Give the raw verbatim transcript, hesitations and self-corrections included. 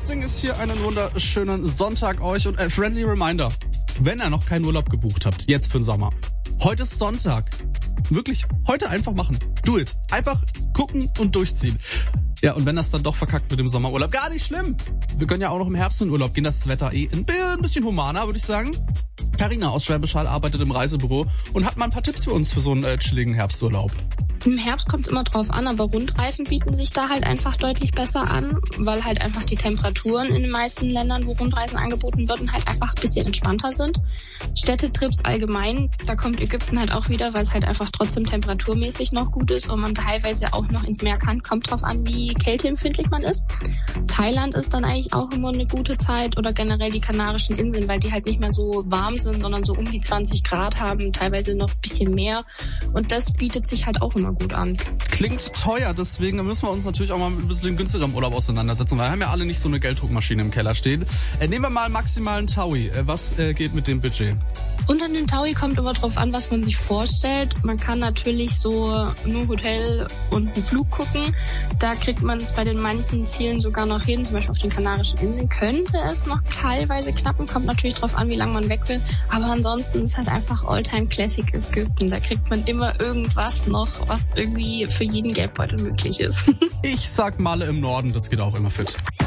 Ding ist hier einen wunderschönen Sonntag euch und äh, friendly reminder, wenn ihr noch keinen Urlaub gebucht habt, jetzt für den Sommer. Heute ist Sonntag. Wirklich, heute einfach machen. Do it. Einfach gucken und durchziehen. Ja, und wenn das dann doch verkackt mit dem Sommerurlaub, gar nicht schlimm. Wir können ja auch noch im Herbst in Urlaub gehen. Das Wetter eh ein bisschen humaner, würde ich sagen. Carina aus Schwäbisch Hall arbeitet im Reisebüro und hat mal ein paar Tipps für uns für so einen äh, chilligen Herbsturlaub. Im Herbst kommt es immer drauf an, aber Rundreisen bieten sich da halt einfach deutlich besser an, weil halt einfach die Temperaturen in den meisten Ländern, wo Rundreisen angeboten werden, halt einfach ein bisschen entspannter sind. Städtetrips allgemein, da kommt Ägypten halt auch wieder, weil es halt einfach trotzdem temperaturmäßig noch gut ist und man teilweise auch noch ins Meer kann. Kommt drauf an, wie kälteempfindlich man ist. Thailand ist dann eigentlich auch immer eine gute Zeit oder generell die Kanarischen Inseln, weil die halt nicht mehr so warm sind, sondern so um die zwanzig Grad haben, teilweise noch ein bisschen mehr. Und das bietet sich halt auch immer gut an. Klingt teuer, deswegen müssen wir uns natürlich auch mal mit ein bisschen günstigem Urlaub auseinandersetzen, weil wir haben ja alle nicht so eine Gelddruckmaschine im Keller stehen. Äh, nehmen wir mal maximalen Taui. Äh, was äh, geht mit dem Budget? Und an den Taui kommt immer drauf an, was man sich vorstellt. Man kann natürlich so nur Hotel und einen Flug gucken. Da kriegt man es bei den manchen Zielen sogar noch hin. Zum Beispiel auf den Kanarischen Inseln könnte es noch teilweise knappen. Kommt natürlich drauf an, wie lange man weg will. Aber ansonsten ist halt einfach Alltime Classic Ägypten. Da kriegt man immer irgendwas noch, was irgendwie für jeden Geldbeutel möglich ist. Ich sag Malle im Norden, das geht auch immer fit.